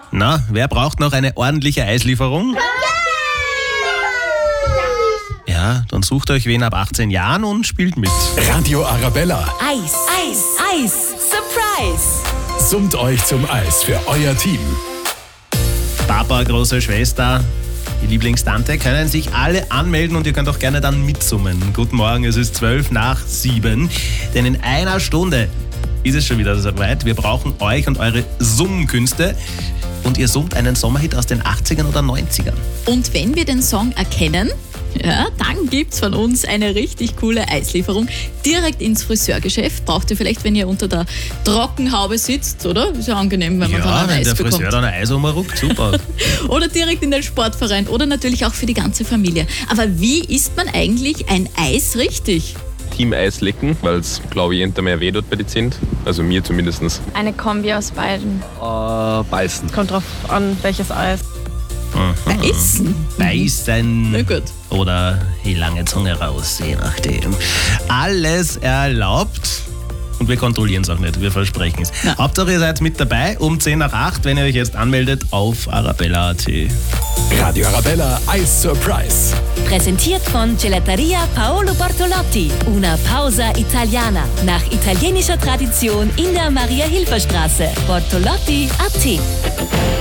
Na, wer braucht noch eine ordentliche Eislieferung? Ja, dann sucht euch wen ab 18 Jahren und spielt mit. Radio Arabella Eis, Eis, Eis, Surprise! summt euch zum Eis für euer Team. Papa, große Schwester, die Lieblingstante können sich alle anmelden und ihr könnt auch gerne dann mitsummen. Guten Morgen, es ist 7:12, denn in einer Stunde ist es schon wieder soweit. Wir brauchen euch und eure Summenkünste und ihr summt einen Sommerhit aus den 80ern oder 90ern. Und wenn wir den Song erkennen, ja, dann gibt's von uns eine richtig coole Eislieferung direkt ins Friseurgeschäft. Braucht ihr vielleicht, wenn ihr unter der Trockenhaube sitzt, oder? Ist ja angenehm, wenn man dann ein wenn Eis der bekommt. Friseur dann ein Eis umruckt, super. Oder direkt in den Sportverein oder natürlich auch für die ganze Familie. Aber wie isst man eigentlich ein Eis richtig? Team Eis lecken, weil es, glaube ich, hinter mehr weh tut bei den Zimt. Also mir zumindest. Eine Kombi aus beiden. Beißen. Kommt drauf an, welches Eis. Beißen? Beißen. Na gut. Oder die lange Zunge raus, je nachdem. Alles erlaubt. Und wir kontrollieren es auch nicht, wir versprechen es. Ja. Hauptsache ihr seid mit dabei um 7:50, wenn ihr euch jetzt anmeldet auf arabella.at. Radio Arabella Eis Surprise. Präsentiert von Gelateria Paolo Bortolotti. Una pausa italiana. Nach italienischer Tradition in der Maria-Hilfer-Straße. Bortolotti.at.